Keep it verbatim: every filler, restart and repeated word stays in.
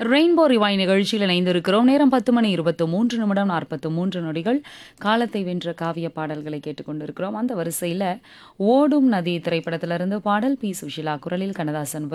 Rainbow ரிவாய் நிகழ்ச்சியில் இணைந்திருக்கிறோம். நேரம் பத்து மணி இருபத்து மூன்று நிமிடம் நாற்பத்து மூன்று நொடிகள். காலத்தை வென்ற காவிய பாடல்களை கேட்டுக்கொண்டிருக்கிறோம். அந்த வரிசையில் ஓடும் நதி திரைப்படத்திலிருந்து பாடல் பி சுஷிலா குரலில் கண்ணதாசன்